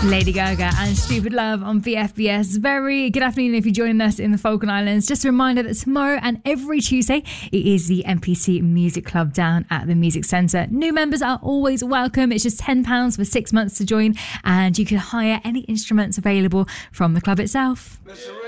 Lady Gaga and Stupid Love on BFBS. Very good afternoon if you're joining us in the Falkland Islands. Just a reminder that tomorrow and every Tuesday it is the MPC Music Club down at the Music Centre. New members are always welcome. It's just £10 for 6 months to join, and you can hire any instruments available from the club itself.